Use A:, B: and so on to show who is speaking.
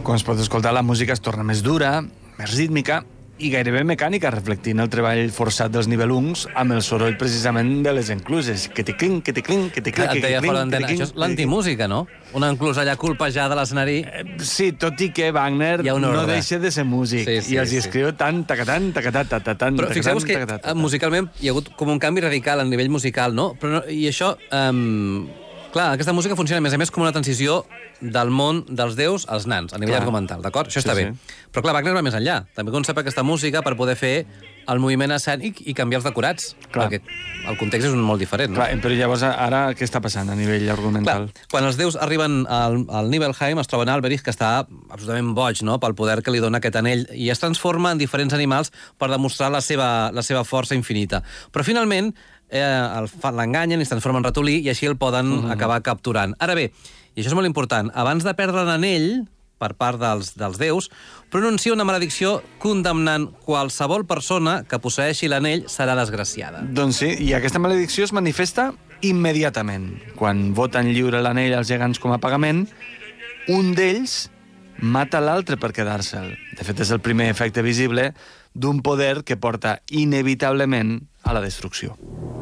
A: Com es pot escoltar, la música es torna més dura, més rítmica i gairebé mecànica, reflectint el treball forçat dels nivelungs amb el soroll precisament de les encluses. Que te clinc, que te clinc, que te clinc,
B: Et deia fora d'antena, això és l'antimúsica, no? Una enclusa allà colpejada a l'escenari.
A: Sí, tot i que Wagner no deixa de ser músic. I els escriu tant, tacatant, tacatat.
B: Però fixeu-vos que musicalment hi ha hagut com un canvi radical a nivell musical, no? I això... Clar, aquesta música funciona, a més com una transició del món dels déus als nans, a nivell argumental, d'acord? Això està bé. Però clar, Wagner va més enllà. També concep aquesta música per poder fer el moviment escènic i canviar els decorats, perquè el context és molt diferent.
A: Clar, però llavors ara què està passant a nivell argumental?
B: Quan els déus arriben al Nibelheim es troben Alberich, que està absolutament boig, no?, pel poder que li dona aquest anell, i es transforma en diferents animals per demostrar la seva força infinita. Però finalment l'enganyen i es transforma en ratolí i així el poden acabar capturant. Ara bé, i això és molt important, abans de perdre l'anell per part dels déus, pronuncia una maledicció condemnant qualsevol persona que posseeixi l'anell serà desgraciada.
A: Doncs sí, i aquesta maledicció es manifesta immediatament. Quan voten lliure l'anell als gegants com a pagament, un d'ells mata l'altre per quedar-se'l. De fet, és el primer efecte visible d'un poder que porta inevitablement a la destrucció.